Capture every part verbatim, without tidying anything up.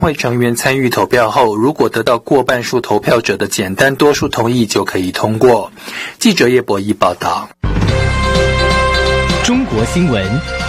会成员参与投票后，如果得到过半数投票者的简单多数同意，就可以通过。记者叶博弈报道。 中国新闻。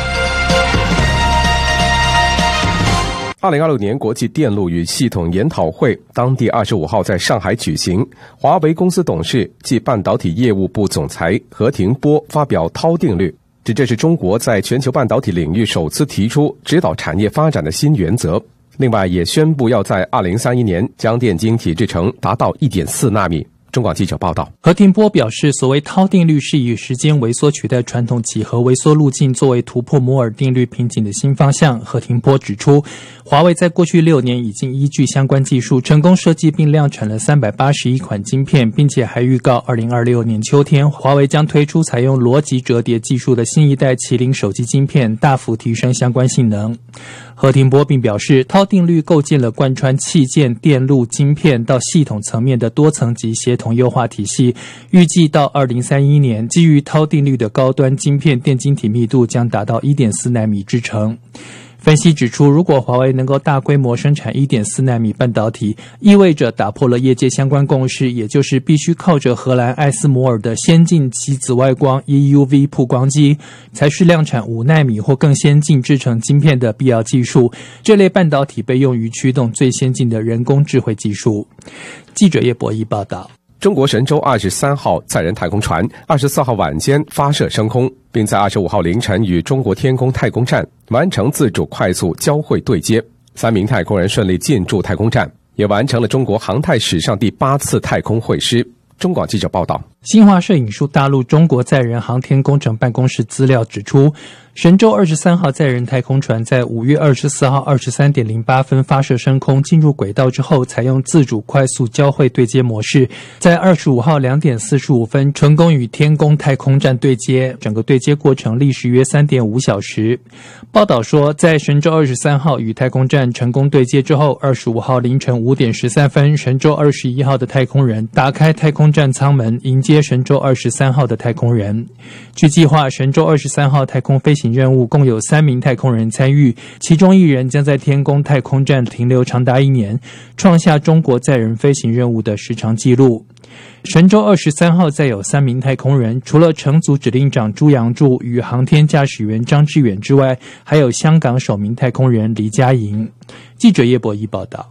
二零二六年国际电路与系统研讨会当地二十五号在上海举行，华为公司董事暨半导体业务部总裁何庭波发表涛定律，指这是中国在全球半导体领域首次提出指导产业发展的新原则。另外也宣布要在二零三一年将电晶体制程达到 一点四纳米。中广记者报道。 何庭波表示，所谓涛定律是以时间微缩取代传统几何微缩路径作为突破摩尔定律瓶颈的新方向。何庭波指出，华为在过去六年已经依据相关技术成功设计并量产了三百八十一款晶片，并且还预告二零二六年秋天华为将推出采用逻辑折叠技术的新一代麒麟手机晶片，大幅提升相关性能。何庭波并表示，涛定律构建了贯穿器件、电路、晶片到系统层面的多层级协同优化体系，预计到二零三一年，基于涛定律的高端晶片电晶体密度将达到 一点四纳米制程。分析指出，如果华为能够大规模生产 一点四纳米半导体，意味着打破了业界相关共识，也就是必须靠着荷兰艾斯摩尔的先进极紫外光 E U V 曝光机，才是量产五纳米或更先进制成晶片的必要技术。这类半导体被用于驱动最先进的人工智慧技术。记者叶博弈报道。 中国神舟二十三号载人太空船二十四号晚间发射升空，并在二十五号凌晨与中国天宫太空站完成自主快速交会对接，三名太空人顺利进驻太空站，也完成了中国航太史上第八次太空会师。中广记者报道。 新华社引述大陆中国载人航天工程办公室资料指出，神舟二十三号载人太空船在五月二十四号二十三点零八分发射升空进入轨道之后，采用自主快速交会对接模式，在二十五号两点四十五分成功与天宫太空站对接，整个对接过程历时约 三点五小时。报道说，在神舟二十三号与太空站成功对接之后，二十五号凌晨五点十三分，神舟二十一号的太空人打开太空站舱门，迎接神舟二十三号的太空人。据计划，神舟二十三号太空飞行任务共有三名太空人参与，其中一人将在天宫太空站停留长达一年，创下中国载人飞行任务的时长纪录。神舟二十三号载有三名太空人，除了乘组指令长朱杨柱与航天驾驶员张志远之外，还有香港首名太空人黎佳莹。记者叶博弈报道。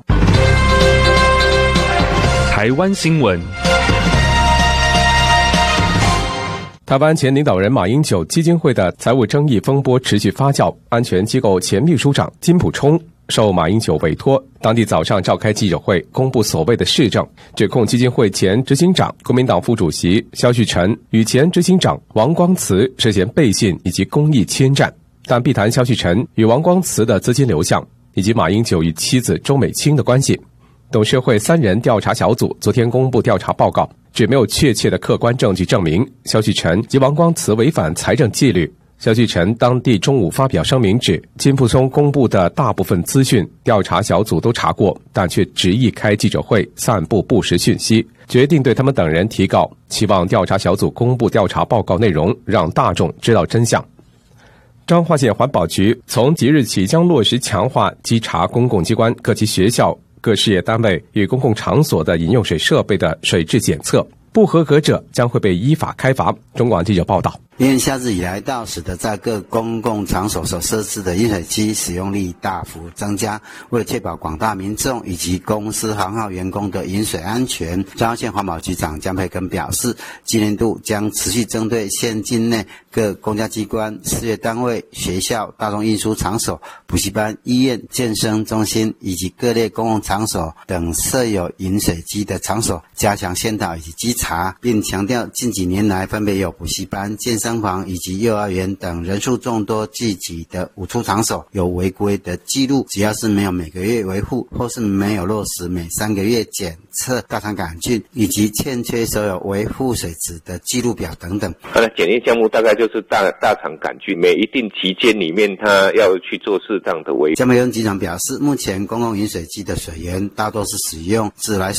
台湾新闻。 台湾前领导人马英九基金会的财务争议风波持续发酵，安全机构前秘书长金溥聪受马英九委托，当地早上召开记者会，公布所谓的事证，指控基金会前执行长、国民党副主席萧旭晨与前执行长王光慈涉嫌背信以及公益侵占，但避谈萧旭晨与王光慈的资金流向，以及马英九与妻子周美青的关系。董事会三人调查小组昨天公布调查报告，指没有确切的客观证据证明萧旭晨及王光慈违反财政纪律。萧旭晨当地中午发表声明指，金溥聪公布的大部分资讯调查小组都查过，但却执意开记者会散布不实讯息，决定对他们等人提告，期望调查小组公布调查报告内容，让大众知道真相。彰化县环保局从即日起将落实强化稽查公共机关、各级学校、各事业单位与公共场所的饮用水设备的水质检测，不合格者将会被依法开罚。中广记者报道。 因为夏日以来到，使得在各公共场所所设置的饮水机使用率大幅增加。为了确保广大民众以及公司行号员工的饮水安全，彰化县环保局长江培根表示，今年度将持续针对县境内各公家机关、事业单位、学校、大众运输场所、补习班、医院、健身中心以及各类公共场所等设有饮水机的场所加强宣导以及稽查，并强调近几年来分别有补习班、健身房以及幼儿园等人数众多聚集的舞出场所有违规的记录，只要是没有每个月维护，或是没有落实每三个月检测大肠杆菌，以及欠缺所有维护水质的记录表等等。 它的检验项目大概就是大大肠杆菌，每一定期间里面它要去做适当的维护。 江培根局长表示，目前公共饮水机的水源大多是使用自来水，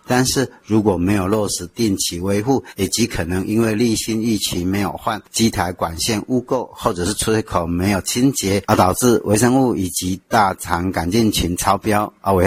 但是如果没有落实定期维护，以及可能因为滤芯预期没有换，机台管线污垢或者是出水口没有清洁，而导致微生物以及大肠杆菌群超标，而危害